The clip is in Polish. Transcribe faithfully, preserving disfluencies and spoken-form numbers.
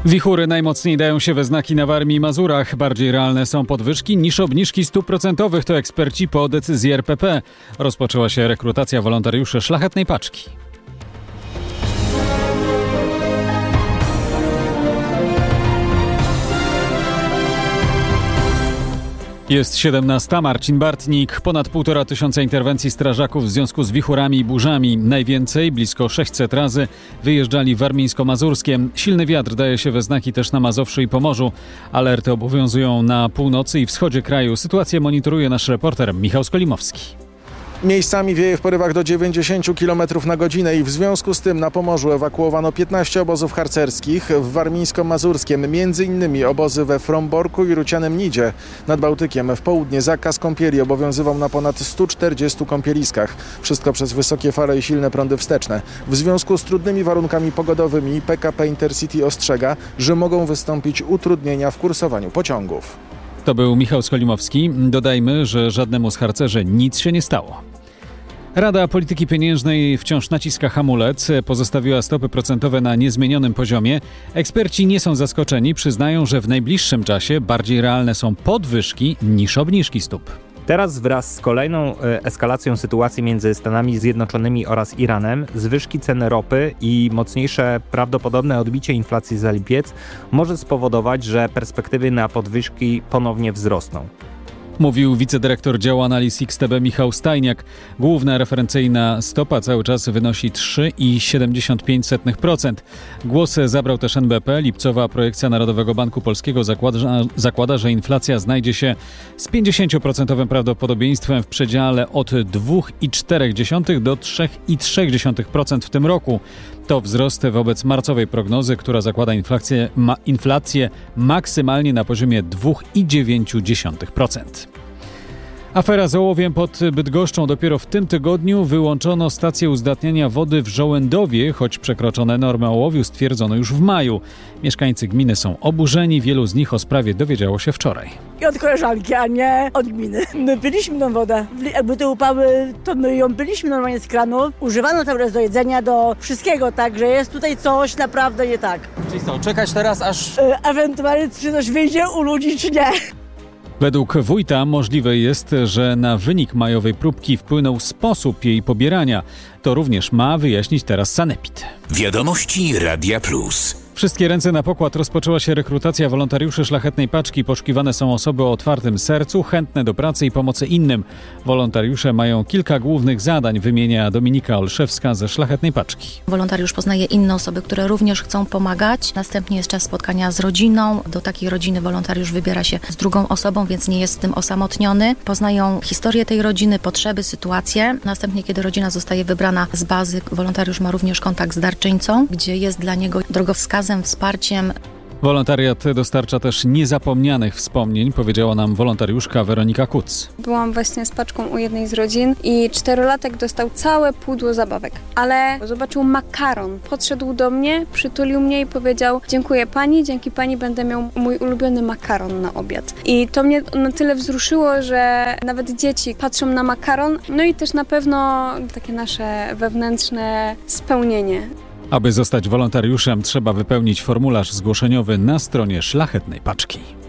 Wichury najmocniej dają się we znaki na Warmii i Mazurach. Bardziej realne są podwyżki niż obniżki stóp procentowych, to eksperci po decyzji R P P. Rozpoczęła się rekrutacja wolontariuszy Szlachetnej Paczki. Jest siedemnasta. Marcin Bartnik. Ponad półtora tysiąca interwencji strażaków w związku z wichurami i burzami. Najwięcej, blisko sześćset razy, wyjeżdżali w warmińsko-mazurskiem. Silny wiatr daje się we znaki też na Mazowszu i Pomorzu. Alerty obowiązują na północy i wschodzie kraju. Sytuację monitoruje nasz reporter Michał Skolimowski. Miejscami wieje w porywach do dziewięćdziesiąt kilometrów na godzinę i w związku z tym na Pomorzu ewakuowano piętnaście obozów harcerskich. W warmińsko-mazurskiem między innymi obozy we Fromborku i Rucianem Nidzie. Nad Bałtykiem w południe zakaz kąpieli obowiązywał na ponad stu czterdziestu kąpieliskach. Wszystko przez wysokie fale i silne prądy wsteczne. W związku z trudnymi warunkami pogodowymi P K P Intercity ostrzega, że mogą wystąpić utrudnienia w kursowaniu pociągów. To był Michał Skolimowski. Dodajmy, że żadnemu z harcerzy nic się nie stało. Rada Polityki Pieniężnej wciąż naciska hamulec, pozostawiła stopy procentowe na niezmienionym poziomie. Eksperci nie są zaskoczeni, przyznają, że w najbliższym czasie bardziej realne są podwyżki niż obniżki stóp. Teraz wraz z kolejną eskalacją sytuacji między Stanami Zjednoczonymi oraz Iranem, zwyżki ceny ropy i mocniejsze prawdopodobne odbicie inflacji za lipiec może spowodować, że perspektywy na podwyżki ponownie wzrosną. Mówił wicedyrektor działu analiz X T B Michał Stajniak. Główna referencyjna stopa cały czas wynosi trzy przecinek siedemdziesiąt pięć procent. Głos zabrał też N B P. Lipcowa projekcja Narodowego Banku Polskiego zakłada, zakłada, że inflacja znajdzie się z pięćdziesięcioprocentowym prawdopodobieństwem w przedziale od dwa przecinek cztery do trzy przecinek trzy procent w tym roku. To wzrost wobec marcowej prognozy, która zakłada inflację, ma, inflację maksymalnie na poziomie dwa przecinek dziewięć procent. Afera z ołowiem pod Bydgoszczą. Dopiero w tym tygodniu wyłączono stację uzdatniania wody w Żołędowie, choć przekroczone normy ołowiu stwierdzono już w maju. Mieszkańcy gminy są oburzeni, wielu z nich o sprawie dowiedziało się wczoraj. I od koleżanki, a nie od gminy. My piliśmy tą wodę. Jakby te upały, to my ją piliśmy normalnie z kranu. Używano tam do jedzenia, do wszystkiego, także jest tutaj coś naprawdę nie tak. Czyli co, czekać teraz aż... E, ewentualnie czy coś wyjdzie u ludzi, czy nie. Według wójta możliwe jest, że na wynik majowej próbki wpłynął sposób jej pobierania. To również ma wyjaśnić teraz sanepid. Wiadomości Radia Plus. Wszystkie ręce na pokład. Rozpoczęła się rekrutacja wolontariuszy Szlachetnej Paczki. Poszukiwane są osoby o otwartym sercu, chętne do pracy i pomocy innym. Wolontariusze mają kilka głównych zadań, wymienia Dominika Olszewska ze Szlachetnej Paczki. Wolontariusz poznaje inne osoby, które również chcą pomagać. Następnie jest czas spotkania z rodziną. Do takiej rodziny wolontariusz wybiera się z drugą osobą, więc nie jest w tym osamotniony. Poznają historię tej rodziny, potrzeby, sytuacje. Następnie, kiedy rodzina zostaje wybrana z bazy, wolontariusz ma również kontakt z darczyńcą, gdzie jest dla niego drogowskazem, wsparciem. Wolontariat dostarcza też niezapomnianych wspomnień, powiedziała nam wolontariuszka Weronika Kuc. Byłam właśnie z paczką u jednej z rodzin i czterolatek dostał całe pudło zabawek, ale zobaczył makaron. Podszedł do mnie, przytulił mnie i powiedział: dziękuję pani, dzięki pani będę miał mój ulubiony makaron na obiad. I to mnie na tyle wzruszyło, że nawet dzieci patrzą na makaron, no i też na pewno takie nasze wewnętrzne spełnienie. Aby zostać wolontariuszem, trzeba wypełnić formularz zgłoszeniowy na stronie Szlachetnej Paczki.